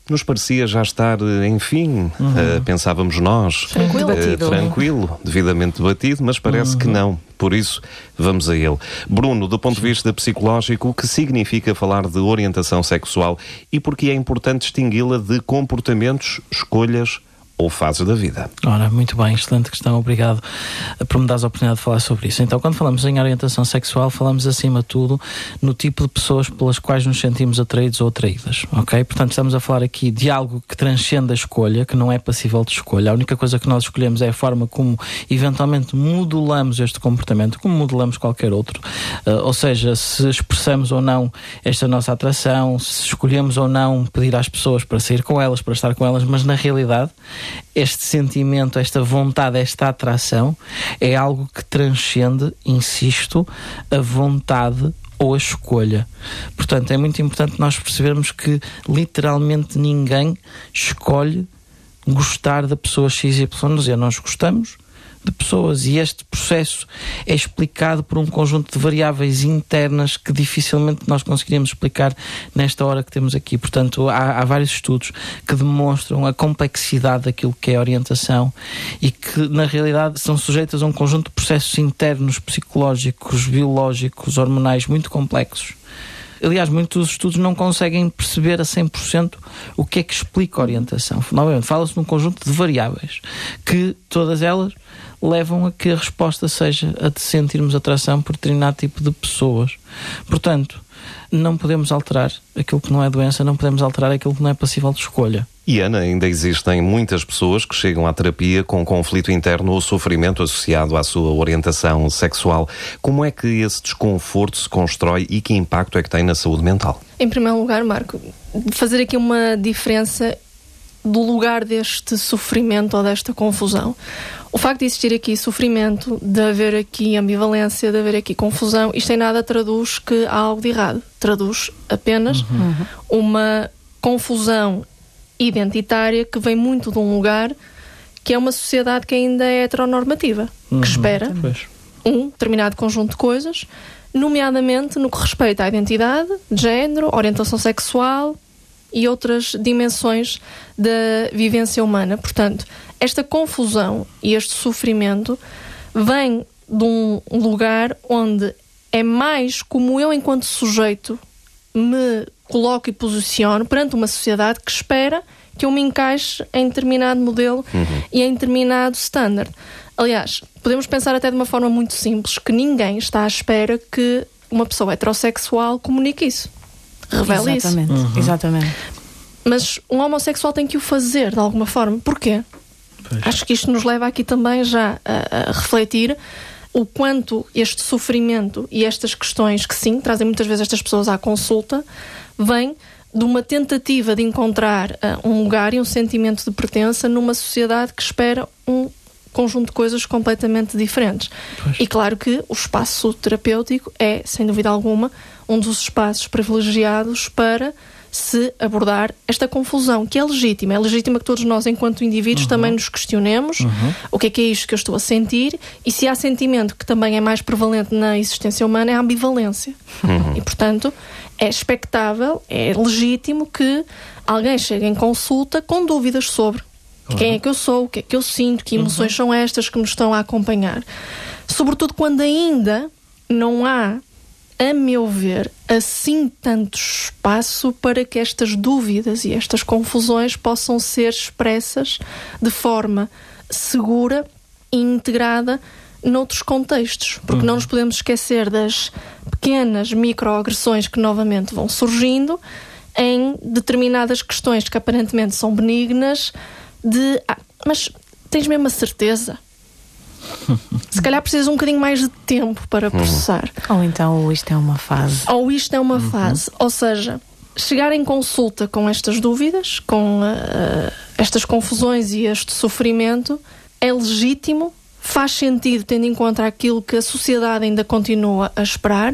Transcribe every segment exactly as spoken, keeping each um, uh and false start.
nos parecia já estar, enfim, uhum. uh, pensávamos nós, tranquilo, uh, tranquilo devidamente debatido, mas parece uhum. que não. Por isso, vamos a ele. Bruno, do ponto de vista psicológico, o que significa falar de orientação sexual e por que é importante distingui-la de comportamentos, escolhas ou fases da vida? Ora, muito bem, excelente questão, obrigado por me dar a oportunidade de falar sobre isso. Então, quando falamos em orientação sexual, falamos acima de tudo no tipo de pessoas pelas quais nos sentimos atraídos ou atraídas, ok? Portanto, estamos a falar aqui de algo que transcende a escolha, que não é passível de escolha. A única coisa que nós escolhemos é a forma como eventualmente modulamos este comportamento, como modulamos qualquer outro. Uh, ou seja, se expressamos ou não esta nossa atração, se escolhemos ou não pedir às pessoas para sair com elas, para estar com elas, mas na realidade este sentimento, esta vontade, esta atração é algo que transcende, insisto, a vontade ou a escolha. Portanto, é muito importante nós percebermos que literalmente ninguém escolhe gostar da pessoa X Y Z. Nós gostamos de pessoas e este processo é explicado por um conjunto de variáveis internas que dificilmente nós conseguiríamos explicar nesta hora que temos aqui. Portanto, há, há vários estudos que demonstram a complexidade daquilo que é a orientação e que, na realidade, são sujeitas a um conjunto de processos internos, psicológicos, biológicos, hormonais muito complexos. Aliás, muitos dos estudos não conseguem perceber a cem por cento o que é que explica a orientação. Novamente, fala-se de um conjunto de variáveis que, todas elas, levam a que a resposta seja a de sentirmos atração por determinado tipo de pessoas. Portanto, não podemos alterar aquilo que não é doença, não podemos alterar aquilo que não é passível de escolha. E Ana, ainda existem muitas pessoas que chegam à terapia com conflito interno ou sofrimento associado à sua orientação sexual. Como é que esse desconforto se constrói e que impacto é que tem na saúde mental? Em primeiro lugar, Marco, fazer aqui uma diferença do lugar deste sofrimento ou desta confusão. O facto de existir aqui sofrimento, de haver aqui ambivalência, de haver aqui confusão, isto em nada traduz que há algo de errado. Traduz apenas uhum. uma confusão identitária que vem muito de um lugar que é uma sociedade que ainda é heteronormativa, uhum. que espera pois. um determinado conjunto de coisas, nomeadamente no que respeita à identidade, género, orientação sexual e outras dimensões da vivência humana. Portanto, esta confusão e este sofrimento vem de um lugar onde é mais como eu, enquanto sujeito, me coloco e posiciono perante uma sociedade que espera que eu me encaixe em determinado modelo uhum. e em determinado standard. Aliás, podemos pensar até de uma forma muito simples que ninguém está à espera que uma pessoa heterossexual comunique isso. Revele Exatamente. isso. Uhum. Exatamente. Mas um homossexual tem que o fazer de alguma forma. Porquê? Pois. Acho que isto nos leva aqui também já a, a refletir o quanto este sofrimento e estas questões que sim, trazem muitas vezes estas pessoas à consulta, vêm de uma tentativa de encontrar uh, um lugar e um sentimento de pertença numa sociedade que espera um conjunto de coisas completamente diferentes. Pois. E claro que o espaço terapêutico é, sem dúvida alguma, um dos espaços privilegiados para se abordar esta confusão, que é legítima. É legítima que todos nós, enquanto indivíduos, uhum. também nos questionemos uhum. o que é que é isto que eu estou a sentir, e se há sentimento que também é mais prevalente na existência humana, é a ambivalência. Uhum. E, portanto, é expectável, é legítimo que alguém chegue em consulta com dúvidas sobre uhum. quem é que eu sou, o que é que eu sinto, que emoções uhum. são estas que nos estão a acompanhar. Sobretudo quando ainda não há, a meu ver, assim tanto espaço para que estas dúvidas e estas confusões possam ser expressas de forma segura e integrada noutros contextos. Porque uhum. não nos podemos esquecer das pequenas microagressões que novamente vão surgindo em determinadas questões que aparentemente são benignas de, ah, mas tens mesmo a certeza? Se calhar precisas um bocadinho mais de tempo para processar. Uhum. Ou então isto é uma fase. Ou isto é uma uhum. fase. Ou seja, chegar em consulta com estas dúvidas, com uh, estas confusões e este sofrimento, é legítimo, faz sentido tendo em conta aquilo que a sociedade ainda continua a esperar,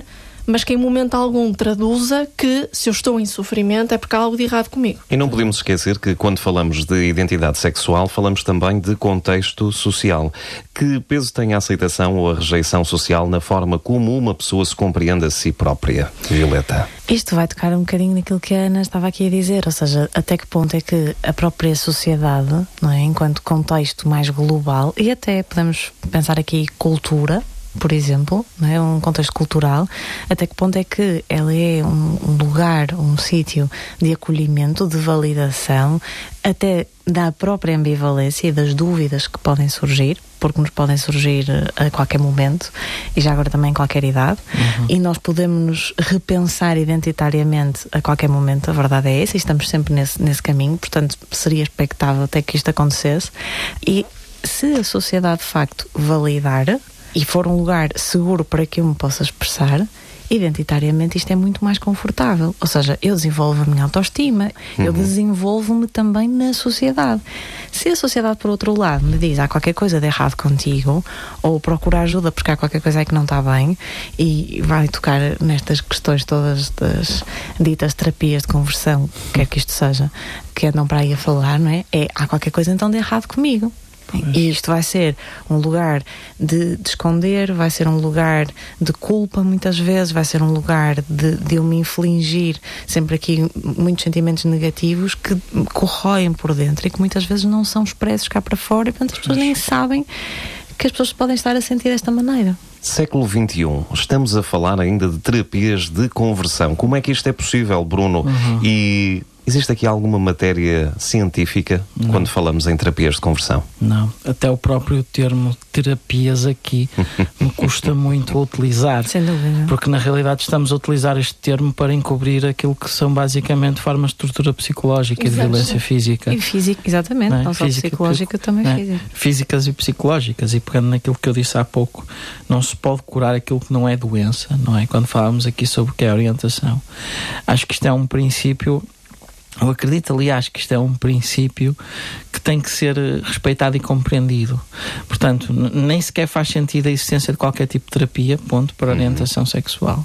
mas que em momento algum traduza que se eu estou em sofrimento é porque há algo de errado comigo. E não podemos esquecer que quando falamos de identidade sexual, falamos também de contexto social. Que peso tem a aceitação ou a rejeição social na forma como uma pessoa se compreende a si própria? Violeta. Isto vai tocar um bocadinho naquilo que a Ana estava aqui a dizer, ou seja, até que ponto é que a própria sociedade, não é, enquanto contexto mais global, e até podemos pensar aqui cultura, por exemplo, não é, um contexto cultural, até que ponto é que ela é um, um lugar, um sítio de acolhimento, de validação, até da própria ambivalência e das dúvidas que podem surgir, porque nos podem surgir a qualquer momento e já agora também em qualquer idade, uhum. E nós podemos nos repensar identitariamente a qualquer momento, a verdade é essa, e estamos sempre nesse, nesse caminho, portanto seria expectável até que isto acontecesse. E se a sociedade de facto validar e for um lugar seguro para que eu me possa expressar, identitariamente isto é muito mais confortável. Ou seja, eu desenvolvo a minha autoestima, uhum. eu desenvolvo-me também na sociedade. Se a sociedade, por outro lado, me diz há qualquer coisa de errado contigo, ou procura ajuda porque há qualquer coisa aí que não está bem, e vai tocar nestas questões todas das ditas terapias de conversão, quer que isto seja, que andam para aí a falar, não é? É, há qualquer coisa então de errado comigo. E isto vai ser um lugar de, de esconder, vai ser um lugar de culpa muitas vezes, vai ser um lugar de, de eu me infligir sempre aqui muitos sentimentos negativos que corroem por dentro e que muitas vezes não são expressos cá para fora, e portanto as pessoas nem sabem que as pessoas podem estar a sentir desta maneira. Século vinte e um, estamos a falar ainda de terapias de conversão. Como é que isto é possível, Bruno? Uhum. E existe aqui alguma matéria científica não. Quando falamos em terapias de conversão? Não, até o próprio termo terapias aqui me custa muito a utilizar. Sem dúvida. Porque na realidade estamos a utilizar este termo para encobrir aquilo que são basicamente formas de tortura psicológica e de violência física. E física, exatamente, não, é? Não só física, psicológica, também não é? Física. Físicas e psicológicas, e pegando naquilo que eu disse há pouco, não se pode curar aquilo que não é doença, não é? Quando falamos aqui sobre o que é orientação. Acho que isto é um princípio. Eu acredito, aliás, que isto é um princípio que tem que ser respeitado e compreendido. Portanto, n- nem sequer faz sentido a existência de qualquer tipo de terapia, ponto, para orientação uhum. sexual.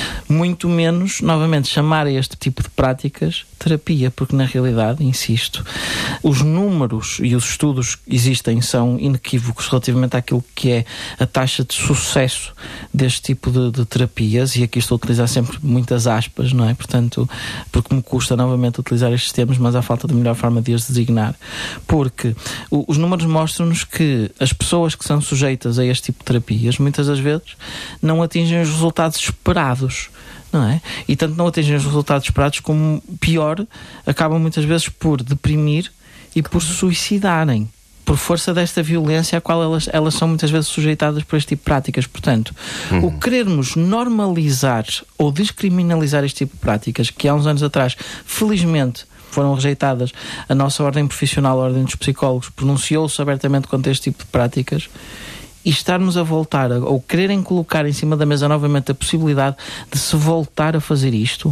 Muito menos, novamente, chamar a este tipo de práticas terapia, porque na realidade, insisto, os números e os estudos que existem são inequívocos relativamente àquilo que é a taxa de sucesso deste tipo de, de terapias, e aqui estou a utilizar sempre muitas aspas, não é? Portanto, porque me custa novamente utilizar estes termos, mas há falta de melhor forma de os designar. Porque o, os números mostram-nos que as pessoas que são sujeitas a este tipo de terapias, muitas das vezes, não atingem os resultados esperados. Não é? E tanto não atingem os resultados esperados, como pior, acabam muitas vezes por deprimir e por se suicidarem, por força desta violência à qual elas, elas são muitas vezes sujeitadas por este tipo de práticas. Portanto, uhum. o querermos normalizar ou descriminalizar este tipo de práticas, que há uns anos atrás, felizmente, foram rejeitadas, a nossa ordem profissional, a ordem dos psicólogos, pronunciou-se abertamente contra este tipo de práticas, e estarmos a voltar, a, ou quererem colocar em cima da mesa novamente a possibilidade de se voltar a fazer isto,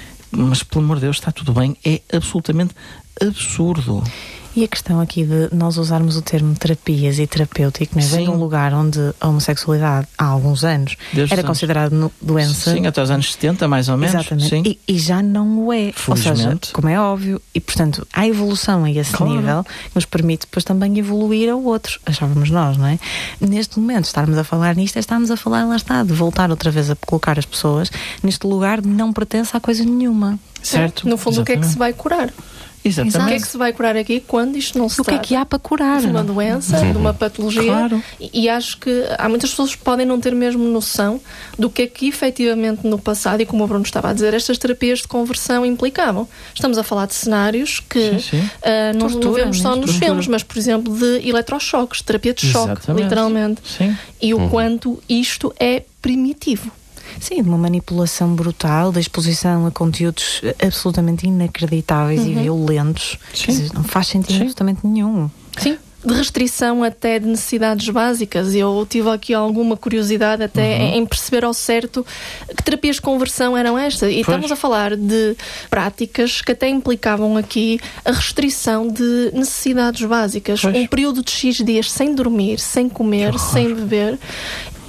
mas pelo amor de Deus, está tudo bem, é absolutamente absurdo. E a questão aqui de nós usarmos o termo terapias e terapêutico, não é? Vem de um lugar onde a homossexualidade há alguns anos Desde era considerada doença. Sim, até os anos setenta, mais ou menos. Exatamente. Sim. E, e já não o é. Ou seja, como é óbvio, e portanto há evolução a esse claro. nível que nos permite depois também evoluir a outros, achávamos nós, não é? Neste momento, estarmos a falar nisto, é estarmos a falar, lá está, de voltar outra vez a colocar as pessoas neste lugar de não pertence a coisa nenhuma. Certo? É, no fundo, Exatamente. o que é que se vai curar? Exatamente. O que é que se vai curar aqui quando isto não se trata? O que é que há para curar? De uma doença, uhum. de uma patologia. Claro. E, e acho que há muitas pessoas que podem não ter mesmo noção do que é que efetivamente no passado, e como o Bruno estava a dizer, estas terapias de conversão implicavam. Estamos a falar de cenários que sim, sim. Uh, não, não vemos só nos tortura. filmes, mas por exemplo de eletrochoques, terapia de choque, Exatamente. literalmente. Sim. E o uhum. quanto isto é primitivo. Sim, de uma manipulação brutal, da exposição a conteúdos absolutamente inacreditáveis uhum. e violentos. Quer dizer, não faz sentido Sim. absolutamente nenhum. Sim. De restrição até de necessidades básicas. Eu tive aqui alguma curiosidade até uhum. em perceber ao certo que terapias de conversão eram estas. E pois. estamos a falar de práticas que até implicavam aqui a restrição de necessidades básicas. Pois. Um período de X dias sem dormir, sem comer, sem beber.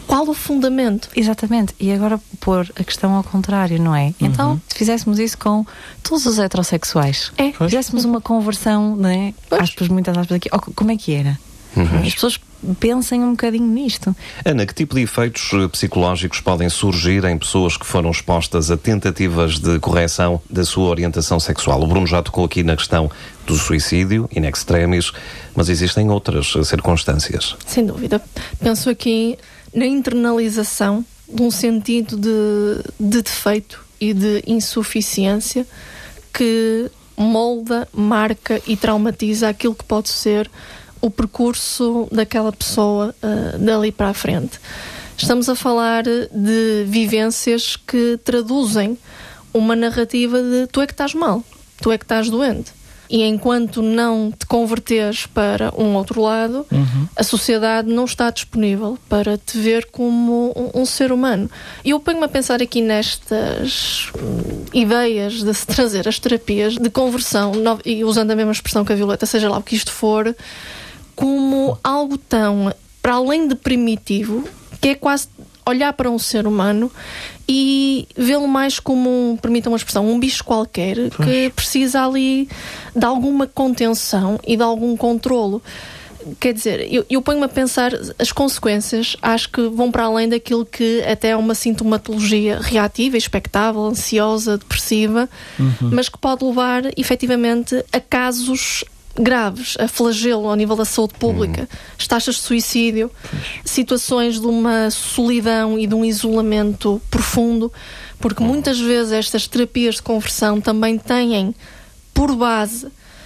qual o fundamento? Exatamente. E agora pôr a questão ao contrário, não é? Uhum. Então, se fizéssemos isso com todos os heterossexuais, É. fizéssemos uma conversão, não é? Pois. Aspas, muitas aspas aqui, oh, como é que era? Uhum. As pessoas pensem um bocadinho nisto. Ana, que tipo de efeitos eh, psicológicos podem surgir em pessoas que foram expostas a tentativas de correção da sua orientação sexual? O Bruno já tocou aqui na questão do suicídio, in extremis, mas existem outras eh, circunstâncias. Sem dúvida. Penso aqui na internalização de um sentido de, de defeito e de insuficiência que molda, marca e traumatiza aquilo que pode ser o percurso daquela pessoa uh, dali para a frente. Estamos a falar de vivências que traduzem uma narrativa de tu é que estás mal, tu é que estás doente. E enquanto não te converteres para um outro lado, uhum. a sociedade não está disponível para te ver como um, um ser humano. E eu ponho-me a pensar aqui nestas hum, ideias de se trazer as terapias de conversão, no, e usando a mesma expressão que a Violeta, seja lá o que isto for, como algo tão, para além de primitivo, que é quase olhar para um ser humano e vê-lo mais como, um, permitam uma expressão, um bicho qualquer, pois. Que precisa ali de alguma contenção e de algum controlo. Quer dizer, eu, eu ponho-me a pensar, as consequências acho que vão para além daquilo que até é uma sintomatologia reativa, expectável, ansiosa, depressiva, uhum. mas que pode levar efetivamente a casos graves, a flagelo ao nível da saúde pública, hum. as taxas de suicídio, pois. Situações de uma solidão e de um isolamento profundo, porque hum. muitas vezes estas terapias de conversão também têm por base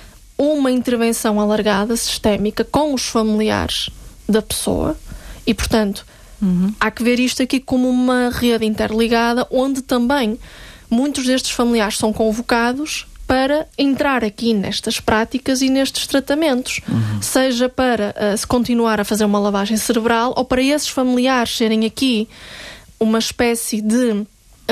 uma intervenção alargada, sistémica, com os familiares da pessoa e, portanto, uhum. há que ver isto aqui como uma rede interligada, onde também muitos destes familiares são convocados para entrar aqui nestas práticas e nestes tratamentos, uhum. seja para uh, se continuar a fazer uma lavagem cerebral ou para esses familiares serem aqui uma espécie de uh,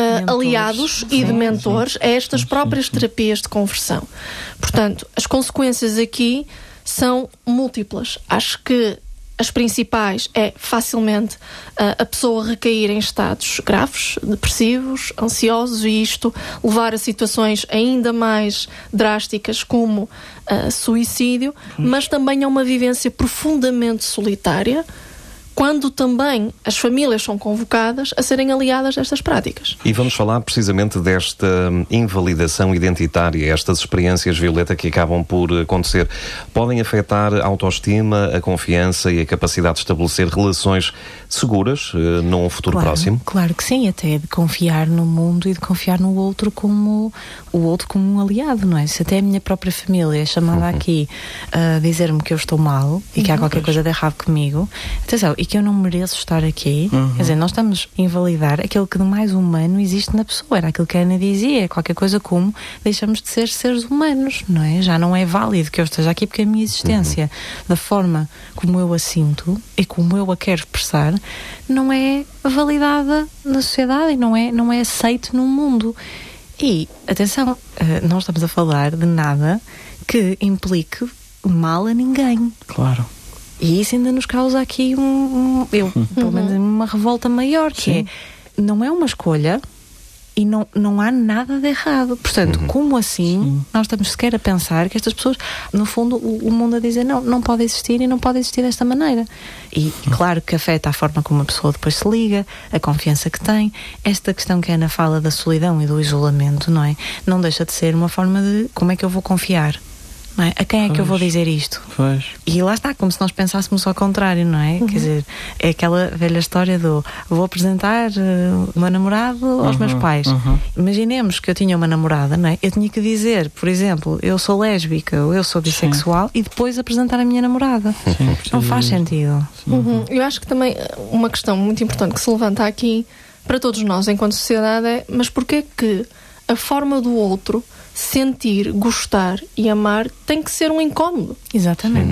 aliados sim, e de mentores sim. a estas sim, próprias sim, sim. terapias de conversão. Portanto, as consequências aqui são múltiplas. Acho que as principais é facilmente uh, a pessoa recair em estados graves, depressivos, ansiosos, e isto levar a situações ainda mais drásticas como uh, suicídio, hum. mas também é uma vivência profundamente solitária, quando também as famílias são convocadas a serem aliadas a estas práticas. E vamos falar precisamente desta invalidação identitária, estas experiências, Violeta, que acabam por acontecer. Podem afetar a autoestima, a confiança e a capacidade de estabelecer relações seguras uh, num futuro claro, próximo? Claro que sim, até de confiar no mundo e de confiar no outro como o outro como um aliado, não é? Se até a minha própria família é chamada uhum. aqui a uh, dizer-me que eu estou mal e que uhum. há qualquer coisa de errado comigo, atenção, e que eu não mereço estar aqui, uhum. quer dizer, nós estamos a invalidar aquilo que de mais humano existe na pessoa. Era aquilo que a Ana dizia, qualquer coisa como deixamos de ser seres humanos, não é? Já não é válido que eu esteja aqui, porque a minha existência, uhum. da forma como eu a sinto e como eu a quero expressar, não é validada na sociedade e não é, não é aceito no mundo. E, atenção, nós estamos a falar de nada que implique mal a ninguém. Claro. E isso ainda nos causa aqui um, um eu, uhum. pelo menos uma revolta maior, que Sim. é, não é uma escolha e não, não há nada de errado. Portanto, uhum. como assim Sim. nós estamos sequer a pensar que estas pessoas, no fundo, o, o mundo a dizer não, não pode existir e não pode existir desta maneira. E claro que afeta a forma como a pessoa depois se liga, a confiança que tem. Esta questão que a Ana fala da solidão e do isolamento, não é? Não deixa de ser uma forma de como é que eu vou confiar? Não é? A quem é pois, que eu vou dizer isto? Pois. E lá está, como se nós pensássemos ao contrário, não é? Uhum. Quer dizer, é aquela velha história do vou apresentar uh, o meu namorado aos uhum, meus pais. Uhum. Imaginemos que eu tinha uma namorada, não é? Eu tinha que dizer, por exemplo, eu sou lésbica ou eu sou bissexual Sim. e depois apresentar a minha namorada. Sim, não faz sentido. Uhum. Eu acho que também uma questão muito importante que se levanta aqui para todos nós enquanto sociedade é, mas porquê que a forma do outro sentir, gostar e amar tem que ser um incómodo? Exatamente. Uhum.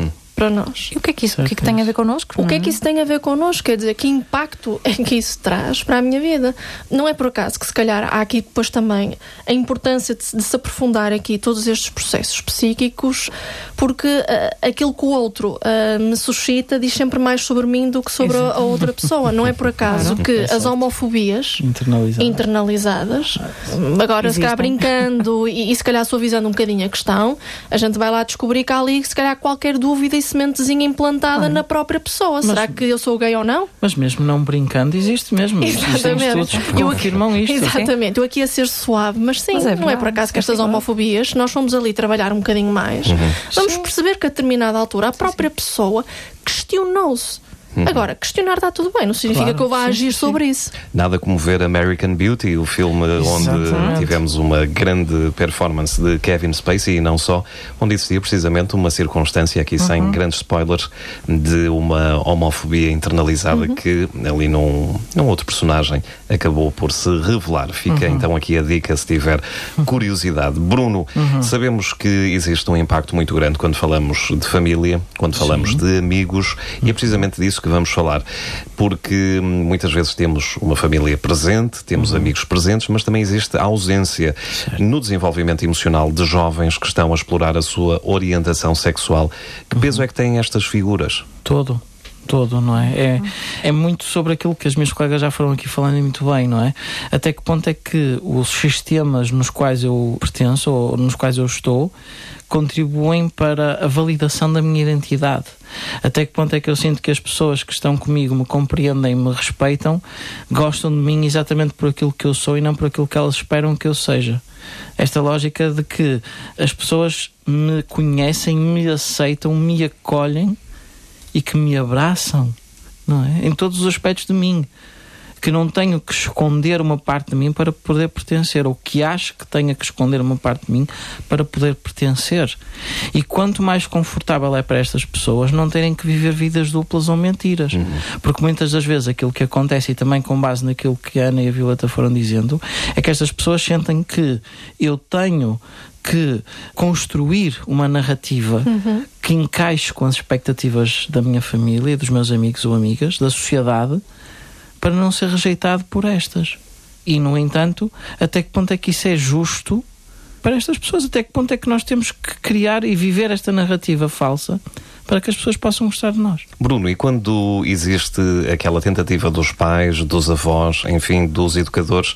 para nós. E o que é que isso o que é que tem a ver connosco? O que é que isso tem a ver connosco? Quer dizer, que impacto é que isso traz para a minha vida? Não é por acaso que se calhar há aqui depois também a importância de, de se aprofundar aqui todos estes processos psíquicos, porque uh, aquilo que o outro uh, me suscita diz sempre mais sobre mim do que sobre a, a outra pessoa. Não é por acaso claro. que é as homofobias internalizadas, internalizadas agora Existem. se calhar brincando e, e se calhar suavizando um bocadinho a questão, a gente vai lá descobrir que há ali se calhar qualquer dúvida e sementezinha implantada ah, na própria pessoa. Mas, será que eu sou gay ou não? Mas mesmo não brincando, existe mesmo. Existem estudos que confirmam isto. Exatamente. Eu aqui a ser suave, mas sim, mas é não é por acaso que estas é homofobias, se nós fomos ali trabalhar um bocadinho mais, uhum. vamos sim. perceber que a determinada altura a própria sim. pessoa questionou-se. Uhum. Agora, questionar está tudo bem, não significa claro, que eu vá sim, agir sim. sobre isso. Nada como ver American Beauty, o filme Exatamente. onde tivemos uma grande performance de Kevin Spacey e não só, onde existia precisamente uma circunstância aqui, uhum. sem grandes spoilers, de uma homofobia internalizada uhum. que ali num, num outro personagem acabou por se revelar. Fica uhum. então aqui a dica se tiver curiosidade. Bruno, uhum. sabemos que existe um impacto muito grande quando falamos de família, quando falamos sim. de amigos, e é precisamente disso que vamos falar, porque muitas vezes temos uma família presente, temos uhum. amigos presentes, mas também existe a ausência certo. no desenvolvimento emocional de jovens que estão a explorar a sua orientação sexual. Que peso uhum. é que têm estas figuras? Todo. Todo, não é? É, é muito sobre aquilo que as minhas colegas já foram aqui falando muito bem, não é? Até que ponto é que os sistemas nos quais eu pertenço ou nos quais eu estou contribuem para a validação da minha identidade? Até que ponto é que eu sinto que as pessoas que estão comigo me compreendem, me respeitam, gostam de mim exatamente por aquilo que eu sou e não por aquilo que elas esperam que eu seja? Esta lógica de que as pessoas me conhecem, me aceitam, me acolhem e que me abraçam, não é? Em todos os aspectos de mim, que não tenho que esconder uma parte de mim para poder pertencer, ou que acho que tenha que esconder uma parte de mim para poder pertencer. E quanto mais confortável é para estas pessoas não terem que viver vidas duplas ou mentiras, uhum. porque muitas das vezes aquilo que acontece, e também com base naquilo que a Ana e a Violeta foram dizendo, é que estas pessoas sentem que eu tenho que construir uma narrativa uhum. que encaixe com as expectativas da minha família, dos meus amigos ou amigas, da sociedade, para não ser rejeitado por estas. E, no entanto, até que ponto é que isso é justo para estas pessoas? Até que ponto é que nós temos que criar e viver esta narrativa falsa para que as pessoas possam gostar de nós? Bruno, e quando existe aquela tentativa dos pais, dos avós, enfim, dos educadores,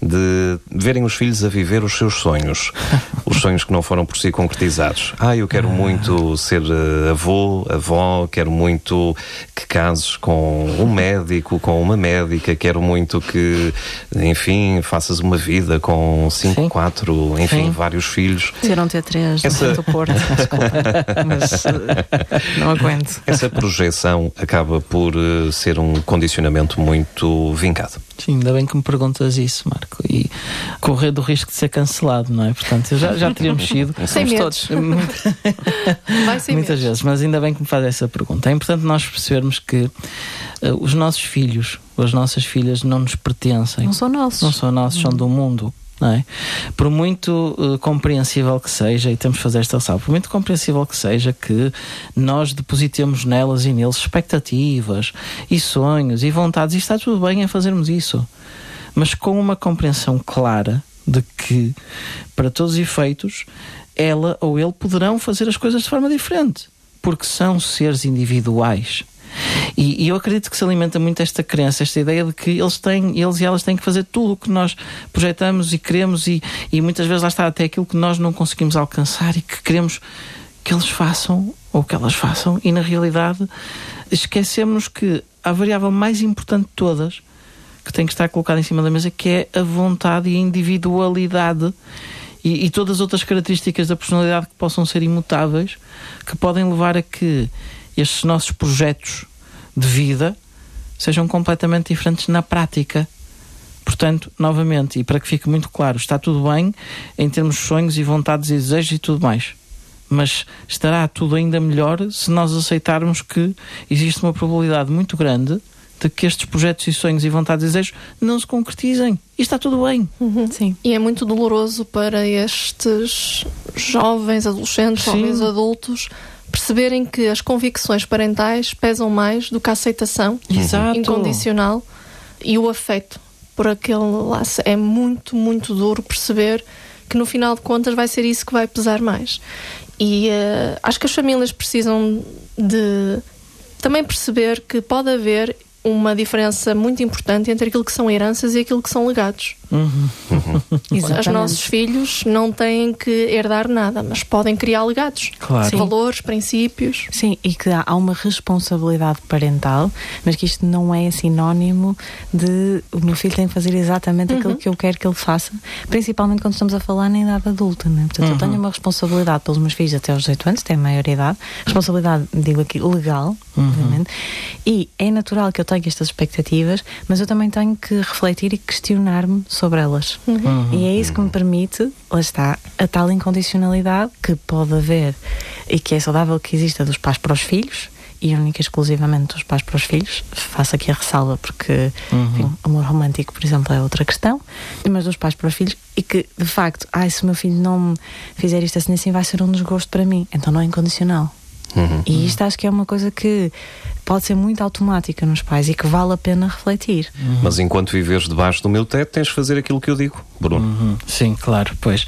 de verem os filhos a viver os seus sonhos, os sonhos que não foram por si concretizados? Ah, eu quero muito ser avô, avó, quero muito que cases com um médico, com uma médica, quero muito que, enfim, faças uma vida com cinco, Sim. quatro, enfim, Sim. vários filhos. Se não ter três, Essa... no Porto, desculpa, mas... não aguento. Essa projeção acaba por uh, ser um condicionamento muito vincado. Sim, ainda bem que me perguntas isso, Marco. E correr do risco de ser cancelado, não é? Portanto, eu já, já teríamos sido. Sem todos. Vai sem Muitas medo. vezes, mas ainda bem que me faz essa pergunta. É importante nós percebermos que uh, os nossos filhos, as nossas filhas não nos pertencem. Não são nossos. Não são nossos, são do mundo. Não é? Por muito uh, compreensível que seja, e temos de fazer esta ressalva, por muito compreensível que seja que nós depositemos nelas e neles expectativas e sonhos e vontades, e está tudo bem em fazermos isso, mas com uma compreensão clara de que, para todos os efeitos, ela ou ele poderão fazer as coisas de forma diferente, porque são seres individuais. E, e eu acredito que se alimenta muito esta crença, esta ideia de que eles têm, eles e elas têm que fazer tudo o que nós projetamos e queremos, e, e muitas vezes lá está até aquilo que nós não conseguimos alcançar e que queremos que eles façam ou que elas façam, e na realidade esquecemos que a variável mais importante de todas que tem que estar colocada em cima da mesa, que é a vontade e a individualidade e, e todas as outras características da personalidade que possam ser imutáveis, que podem levar a que estes nossos projetos de vida sejam completamente diferentes na prática. Portanto, novamente, e para que fique muito claro, está tudo bem em termos de sonhos e vontades e desejos e tudo mais, mas estará tudo ainda melhor se nós aceitarmos que existe uma probabilidade muito grande de que estes projetos e sonhos e vontades e desejos não se concretizem. E está tudo bem. Uhum. Sim. E é muito doloroso para estes jovens, adolescentes, Sim. jovens adultos, perceberem que as convicções parentais pesam mais do que a aceitação Exato. incondicional e o afeto por aquele laço. É muito, muito duro perceber que no final de contas vai ser isso que vai pesar mais. E uh, acho que as famílias precisam de também perceber que pode haver uma diferença muito importante entre aquilo que são heranças e aquilo que são legados. Uhum. Os nossos filhos não têm que herdar nada, mas podem criar legados. Claro. Sim. Valores, princípios. Sim, e que há uma responsabilidade parental, mas que isto não é sinónimo de o meu filho tem que fazer exatamente uhum. aquilo que eu quero que ele faça, principalmente quando estamos a falar na idade adulta, né? Portanto, uhum. eu tenho uma responsabilidade pelos meus filhos até aos dezoito anos, têm maioridade, responsabilidade, digo aqui, legal, uhum. obviamente, e é natural que eu tenha estas expectativas, mas eu também tenho que refletir e questionar-me sobre elas. Uhum. E é isso que me permite, lá está, a tal incondicionalidade que pode haver e que é saudável que exista dos pais para os filhos e única e exclusivamente dos pais para os filhos. Faço aqui a ressalva porque uhum. enfim, amor romântico, por exemplo, é outra questão, mas dos pais para os filhos, e que de facto, ai, se o meu filho não me fizer isto assim assim vai ser um desgosto para mim, então não é incondicional. Uhum. E isto acho que é uma coisa que pode ser muito automática nos pais e que vale a pena refletir. Uhum. Mas enquanto viveres debaixo do meu teto, tens de fazer aquilo que eu digo, Bruno. Uhum. Sim, claro, pois.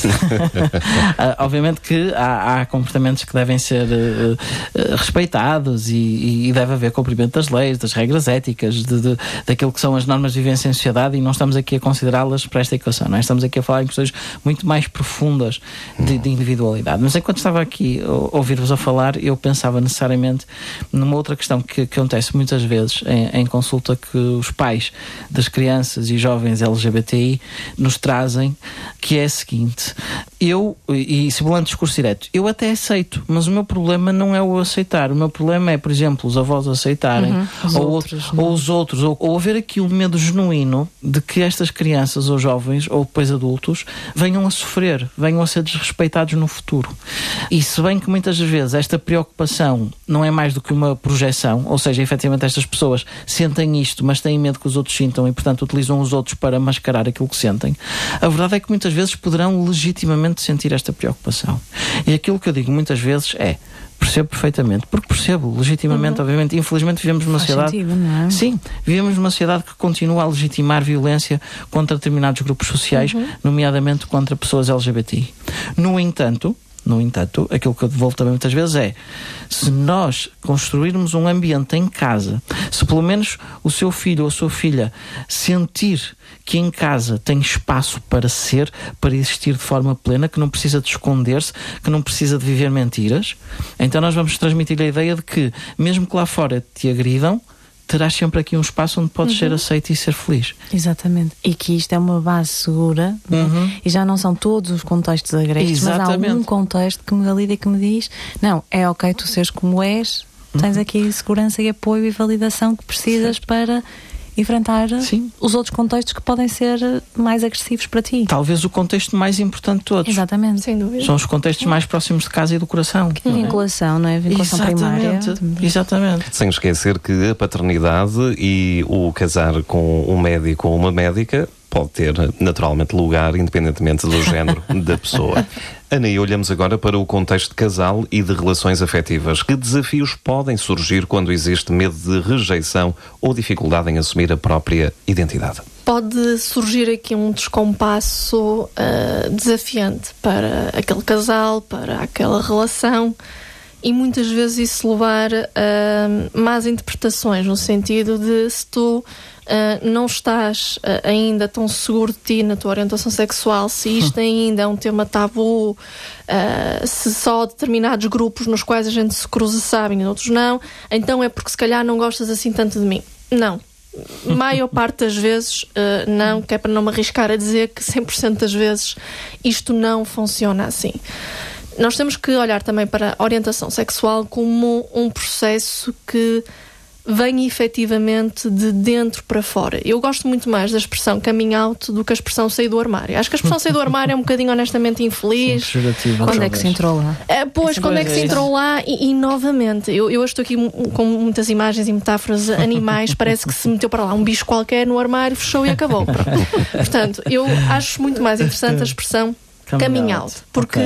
Obviamente que há, há comportamentos que devem ser uh, uh, respeitados e, e deve haver cumprimento das leis, das regras éticas, de, de, daquilo que são as normas de vivência em sociedade, e não estamos aqui a considerá-las para esta equação, não é? Estamos aqui a falar em questões muito mais profundas de, de individualidade. Mas enquanto estava aqui a ouvir-vos a falar, eu pensava necessariamente numa outra questão que, que acontece muitas vezes em, em consulta, que os pais das crianças e jovens L G B T I nos trazem, que é a seguinte: eu, e simulando discurso direto, eu até aceito, mas o meu problema não é o aceitar, o meu problema é, por exemplo, os avós aceitarem, uhum, os ou, outros, outro, ou os outros, ou, ou haver aqui um medo genuíno de que estas crianças ou jovens, ou depois adultos, venham a sofrer, venham a ser desrespeitados no futuro. E se bem que muitas vezes esta preocupação não é mais do que uma projeção, ou seja, efetivamente estas pessoas sentem isto, mas têm medo que os outros sintam e, portanto, utilizam os outros para mascarar aquilo que sentem, a verdade é que muitas vezes poderão legitimamente sentir esta preocupação. E aquilo que eu digo muitas vezes é: percebo perfeitamente, porque percebo legitimamente, uhum. obviamente. Infelizmente vivemos numa Faz sociedade... sentido, não é? Sim, vivemos numa sociedade que continua a legitimar violência contra determinados grupos sociais, uhum. nomeadamente contra pessoas L G B T I. No entanto... No entanto, aquilo que eu devolvo também muitas vezes é: se nós construirmos um ambiente em casa, se pelo menos o seu filho ou a sua filha sentir que em casa tem espaço para ser, para existir de forma plena, que não precisa de esconder-se, que não precisa de viver mentiras, então nós vamos transmitir a ideia de que, mesmo que lá fora te agridam, terás sempre aqui um espaço onde podes uhum. ser aceito e ser feliz. Exatamente. E que isto é uma base segura, uhum. né? E já não são todos os contextos agrestes, mas há um contexto que me valida e que me diz: não, é ok tu seres como és, tens uhum. aqui segurança e apoio e validação que precisas certo. Para enfrentar Sim. os outros contextos que podem ser mais agressivos para ti. Talvez o contexto mais importante de todos. Exatamente. Sem dúvida. São os contextos mais próximos de casa e do coração. Que vinculação, não é? Vinculação Exatamente. primária. Exatamente. Sem esquecer que a paternidade e o casar com um médico ou uma médica pode ter naturalmente lugar, independentemente do género da pessoa. Ana, e olhamos agora para o contexto de casal e de relações afetivas. Que desafios podem surgir quando existe medo de rejeição ou dificuldade em assumir a própria identidade? Pode surgir aqui um descompasso uh, desafiante para aquele casal, para aquela relação, e muitas vezes isso levar a más interpretações, no sentido de, se tu Uh, não estás uh, ainda tão seguro de ti na tua orientação sexual, se isto ainda é um tema tabu, uh, se só determinados grupos nos quais a gente se cruza sabem e outros não, então é porque se calhar não gostas assim tanto de mim. Não. Maior parte das vezes uh, não, que é para não me arriscar a dizer que cem por cento das vezes isto não funciona assim. Nós temos que olhar também para a orientação sexual como um processo que vem efetivamente de dentro para fora. Eu gosto muito mais da expressão coming out do que a expressão sair do armário. Acho que a expressão sair do armário é um bocadinho honestamente infeliz. Sim, quando é que se entrou lá? É, pois, quando é que se entrou lá e, e novamente, eu, eu estou aqui com muitas imagens e metáforas animais, parece que se meteu para lá um bicho qualquer no armário, fechou e acabou. Portanto, eu acho muito mais interessante a expressão coming out, porque okay.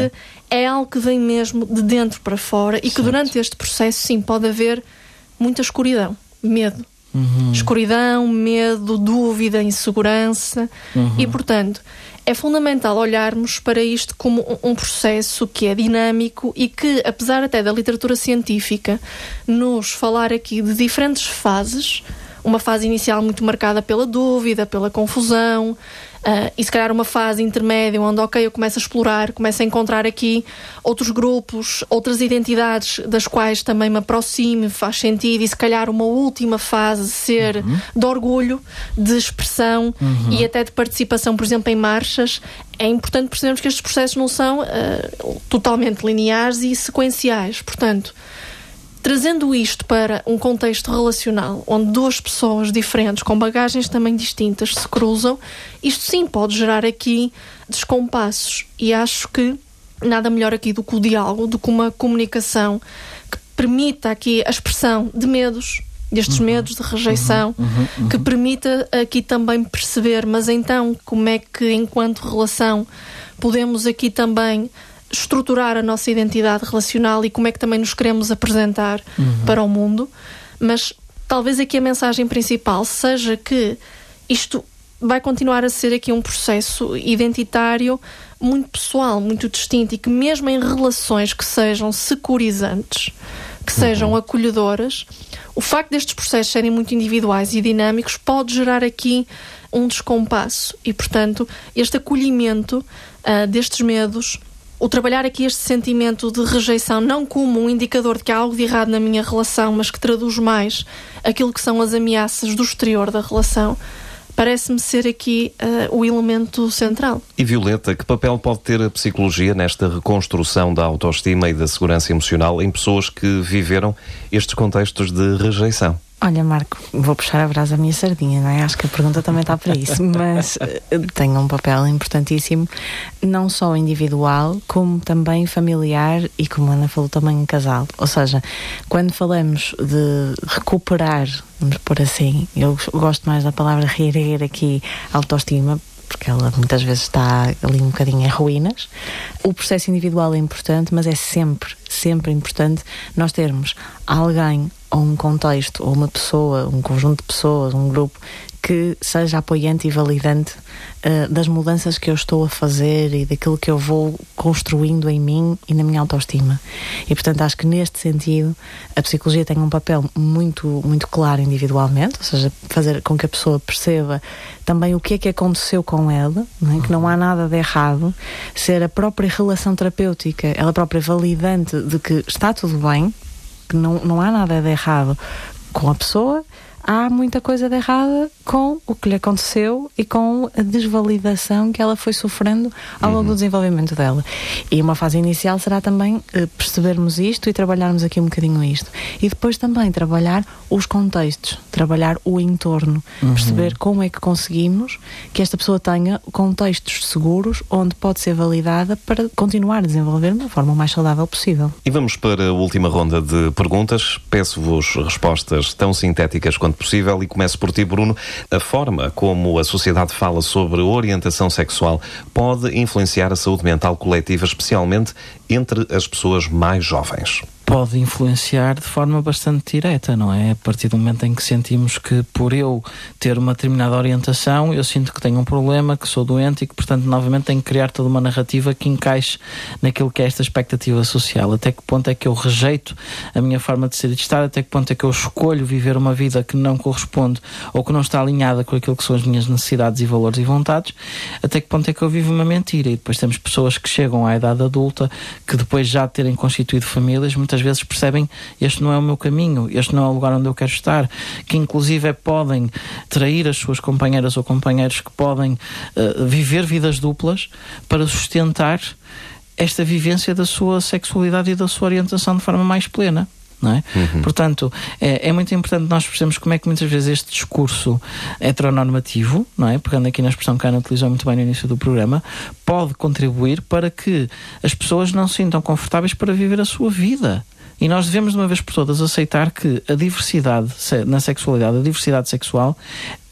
é algo que vem mesmo de dentro para fora e que certo. durante este processo, sim, pode haver muita escuridão, medo. Uhum. Escuridão, medo, dúvida, insegurança. Uhum. E, portanto, é fundamental olharmos para isto como um processo que é dinâmico e que, apesar até da literatura científica nos falar aqui de diferentes fases, uma fase inicial muito marcada pela dúvida, pela confusão, Uh, e se calhar uma fase intermédia onde, ok, eu começo a explorar, começo a encontrar aqui outros grupos, outras identidades das quais também me aproxime, faz sentido, e se calhar uma última fase ser uhum. de orgulho, de expressão uhum. e até de participação, por exemplo, em marchas. É importante percebermos que estes processos não são uh, totalmente lineares e sequenciais. Portanto, trazendo isto para um contexto relacional, onde duas pessoas diferentes, com bagagens também distintas, se cruzam, isto sim pode gerar aqui descompassos. E acho que nada melhor aqui do que o diálogo, do que uma comunicação que permita aqui a expressão de medos, destes uhum. medos de rejeição, uhum. Uhum. Uhum. que permita aqui também perceber, mas então como é que, enquanto relação, podemos aqui também estruturar a nossa identidade relacional e como é que também nos queremos apresentar uhum. para o mundo. Mas talvez aqui a mensagem principal seja que isto vai continuar a ser aqui um processo identitário muito pessoal, muito distinto, e que mesmo em relações que sejam securizantes, que sejam uhum. acolhedoras, o facto destes processos serem muito individuais e dinâmicos pode gerar aqui um descompasso. E, portanto, este acolhimento uh, destes medos, o trabalhar aqui este sentimento de rejeição não como um indicador de que há algo de errado na minha relação, mas que traduz mais aquilo que são as ameaças do exterior da relação, parece-me ser aqui uh, o elemento central. E Violeta, que papel pode ter a psicologia nesta reconstrução da autoestima e da segurança emocional em pessoas que viveram estes contextos de rejeição? Olha, Marco, vou puxar a brasa à minha sardinha, não é? Acho que a pergunta também está para isso, mas uh, tem um papel importantíssimo, não só individual, como também familiar e, como a Ana falou, também em casal. Ou seja, quando falamos de recuperar, vamos pôr assim, eu gosto mais da palavra reerguer aqui, autoestima, porque ela muitas vezes está ali um bocadinho em ruínas. O processo individual é importante, mas é sempre, sempre importante nós termos alguém ou um contexto, ou uma pessoa, um conjunto de pessoas, um grupo que seja apoiante e validante uh, das mudanças que eu estou a fazer e daquilo que eu vou construindo em mim e na minha autoestima. E, portanto, acho que neste sentido a psicologia tem um papel muito, muito claro individualmente, ou seja, fazer com que a pessoa perceba também o que é que aconteceu com ela, não é? Que não há nada de errado, ser a própria relação terapêutica, ela própria validante de que está tudo bem, que não, não há nada de errado com a pessoa. Há muita coisa de errada com o que lhe aconteceu e com a desvalidação que ela foi sofrendo ao longo uhum. do desenvolvimento dela. E uma fase inicial será também uh, percebermos isto e trabalharmos aqui um bocadinho isto. E depois também trabalhar os contextos, trabalhar o entorno, uhum. perceber como é que conseguimos que esta pessoa tenha contextos seguros onde pode ser validada para continuar a desenvolver da forma mais saudável possível. E vamos para a última ronda de perguntas. Peço-vos respostas tão sintéticas quanto possível e começo por ti, Bruno. A forma como a sociedade fala sobre orientação sexual pode influenciar a saúde mental coletiva, especialmente entre as pessoas mais jovens? Pode influenciar de forma bastante direta, não é? A partir do momento em que sentimos que, por eu ter uma determinada orientação, eu sinto que tenho um problema, que sou doente e que, portanto, novamente tenho que criar toda uma narrativa que encaixe naquilo que é esta expectativa social. Até que ponto é que eu rejeito a minha forma de ser e de estar? Até que ponto é que eu escolho viver uma vida que não corresponde ou que não está alinhada com aquilo que são as minhas necessidades e valores e vontades? Até que ponto é que eu vivo uma mentira? E depois temos pessoas que chegam à idade adulta, que depois já de terem constituído famílias, muitas vezes percebem este não é o meu caminho, este não é o lugar onde eu quero estar, que inclusive podem trair as suas companheiras ou companheiros, que podem uh, viver vidas duplas para sustentar esta vivência da sua sexualidade e da sua orientação de forma mais plena. Não é? Uhum. Portanto, é, é muito importante nós percebermos como é que muitas vezes este discurso heteronormativo, não é? Pegando aqui na expressão que a Ana utilizou muito bem no início do programa, pode contribuir para que as pessoas não se sintam confortáveis para viver a sua vida. E nós devemos de uma vez por todas aceitar que a diversidade na sexualidade, a diversidade sexual,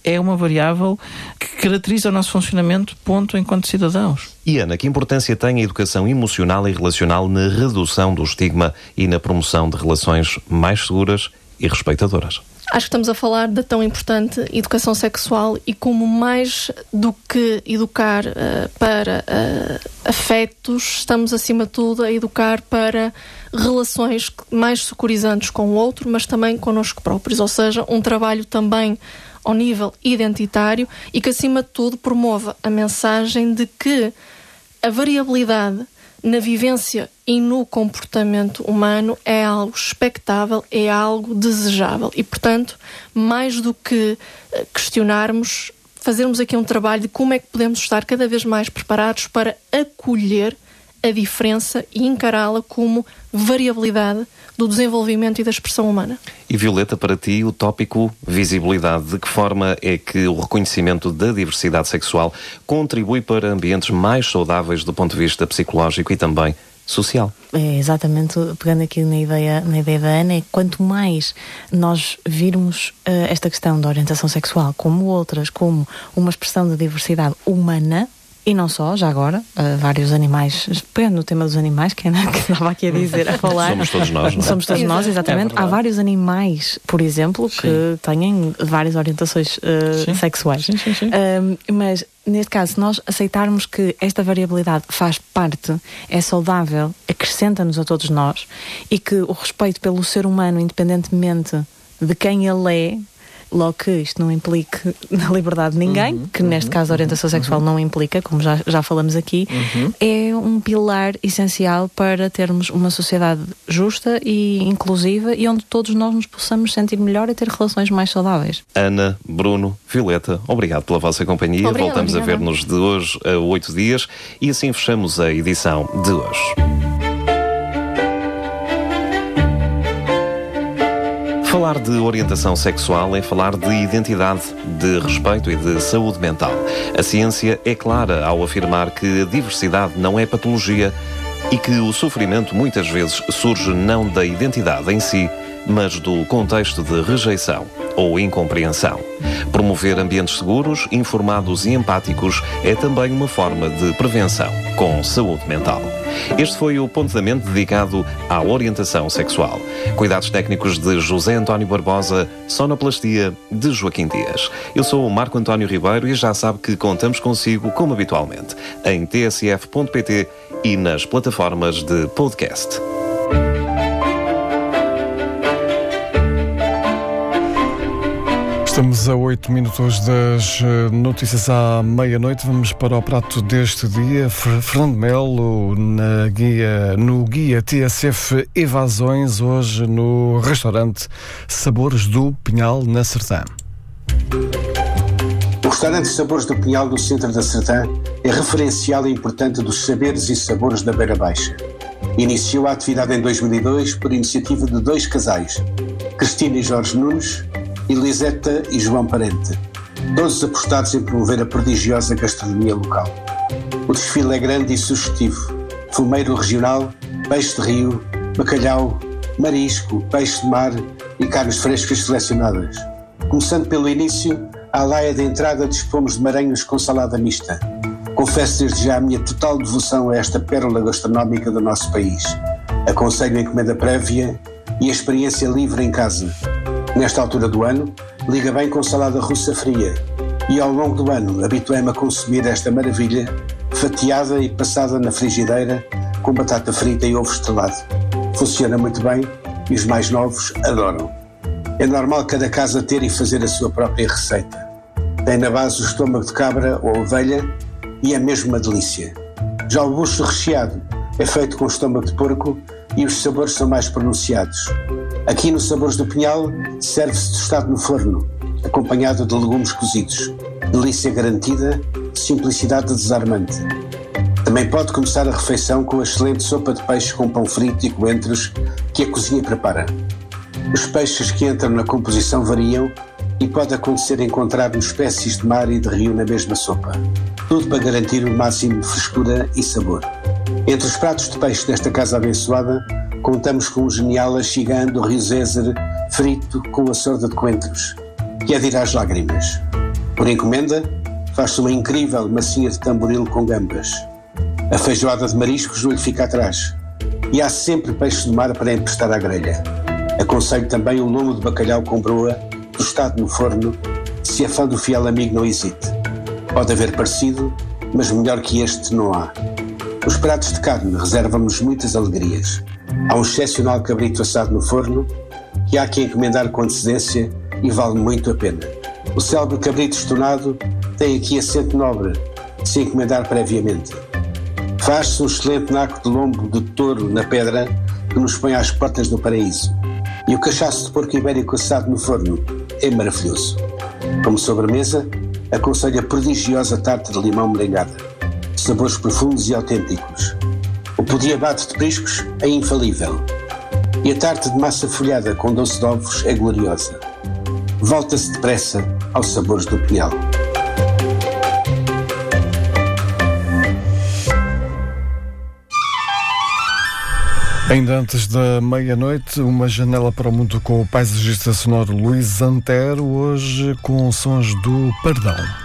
é uma variável que caracteriza o nosso funcionamento, ponto, enquanto cidadãos. E Ana, que importância tem a educação emocional e relacional na redução do estigma e na promoção de relações mais seguras e respeitadoras? Acho que estamos a falar da tão importante educação sexual e como mais do que educar uh, para uh, afetos, estamos acima de tudo a educar para relações mais securizantes com o outro, mas também connosco próprios, ou seja, um trabalho também ao nível identitário e que acima de tudo promova a mensagem de que a variabilidade na vivência e no comportamento humano é algo expectável, é algo desejável. E, portanto, mais do que questionarmos, fazermos aqui um trabalho de como é que podemos estar cada vez mais preparados para acolher a diferença e encará-la como variabilidade do desenvolvimento e da expressão humana. E Violeta, para ti, o tópico visibilidade, de que forma é que o reconhecimento da diversidade sexual contribui para ambientes mais saudáveis do ponto de vista psicológico e também social? É exatamente, pegando aqui na ideia, na ideia da Ana, é quanto mais nós virmos uh, esta questão da orientação sexual como outras, como uma expressão de diversidade humana, e não só, já agora, uh, vários animais, pegando no tema dos animais, que é que estava aqui a dizer, a falar. Somos todos nós, não é? Somos todos nós, exatamente. É Há vários animais, por exemplo, que sim. têm várias orientações uh, sexuais. Sim, sim, sim. Uh, mas, neste caso, se nós aceitarmos que esta variabilidade faz parte, é saudável, acrescenta-nos a todos nós, e que o respeito pelo ser humano, independentemente de quem ele é, logo que isto não implique na liberdade de ninguém, uhum, que neste uhum, caso a orientação uhum, sexual não implica, como já, já falamos aqui, uhum. é um pilar essencial para termos uma sociedade justa e inclusiva e onde todos nós nos possamos sentir melhor e ter relações mais saudáveis. Ana, Bruno, Violeta, obrigado pela vossa companhia. Obrigada, Voltamos obrigada. a ver-nos de hoje a oito dias e assim fechamos a edição de hoje. Falar de orientação sexual é falar de identidade, de respeito e de saúde mental. A ciência é clara ao afirmar que a diversidade não é patologia e que o sofrimento muitas vezes surge não da identidade em si, mas do contexto de rejeição ou incompreensão. Promover ambientes seguros, informados e empáticos é também uma forma de prevenção com saúde mental. Este foi o Ponto da Mente dedicado à orientação sexual. Cuidados técnicos de José António Barbosa, sonoplastia de Joaquim Dias. Eu sou o Marco António Ribeiro e já sabe que contamos consigo, como habitualmente, em t s f ponto p t e nas plataformas de podcast. Estamos a oito minutos das notícias à meia-noite. Vamos para o prato deste dia. Fernando Melo na guia, no guia T S F Evasões, hoje no restaurante Sabores do Pinhal, na Sertã. O restaurante Sabores do Pinhal, no centro da Sertã, é referencial e importante dos saberes e sabores da Beira Baixa. Iniciou a atividade em dois mil e dois por iniciativa de dois casais, Cristina e Jorge Nunes, Eliseta e João Parente, todos apostados em promover a prodigiosa gastronomia local. O desfile é grande e sugestivo. Fumeiro regional, peixe de rio, bacalhau, marisco, peixe de mar e carnes frescas selecionadas. Começando pelo início, à laia de entrada dispomos de maranhos com salada mista. Confesso desde já a minha total devoção a esta pérola gastronómica do nosso país. Aconselho a encomenda prévia e a experiência livre em casa. Nesta altura do ano, liga bem com salada russa fria e ao longo do ano habituei-me a consumir esta maravilha fatiada e passada na frigideira com batata frita e ovo estrelado. Funciona muito bem e os mais novos adoram. É normal cada casa ter e fazer a sua própria receita. Tem na base o estômago de cabra ou ovelha e é mesmo uma delícia. Já o bucho recheado é feito com estômago de porco e os sabores são mais pronunciados. Aqui no Sabores do Pinhal serve-se tostado no forno, acompanhado de legumes cozidos. Delícia garantida, simplicidade desarmante. Também pode começar a refeição com a excelente sopa de peixe com pão frito e coentros que a cozinha prepara. Os peixes que entram na composição variam e pode acontecer encontrar espécies de mar e de rio na mesma sopa. Tudo para garantir o máximo de frescura e sabor. Entre os pratos de peixe desta casa abençoada, contamos com o genial axigã do Rio Zézer frito com a sorda de coentros, que é de ir às lágrimas. Por encomenda, faz-se uma incrível massinha de tamboril com gambas. A feijoada de mariscos não lhe fica atrás. E há sempre peixe de mar para emprestar à grelha. Aconselho também o lombo de bacalhau com broa, tostado no forno. Se é fã do fiel amigo, não hesite. Pode haver parecido, mas melhor que este não há. Os pratos de carne reservam-nos muitas alegrias. Há um excepcional cabrito assado no forno, que há que encomendar com antecedência e vale muito a pena. O célebre cabrito estonado tem aqui acento nobre, se encomendar previamente. Faz-se um excelente naco de lombo de touro na pedra, que nos põe às portas do paraíso. E o cachaço de porco ibérico assado no forno é maravilhoso. Como sobremesa, aconselho a prodigiosa tarte de limão merengada. Sabores profundos e autênticos. O pudim abate de priscos é infalível. E a tarte de massa folhada com doce de ovos é gloriosa. Volta-se depressa aos sabores do Pinhal. Ainda antes da meia-noite, uma janela para o mundo com o paisagista sonoro Luís Antero, hoje com sons do Pardão.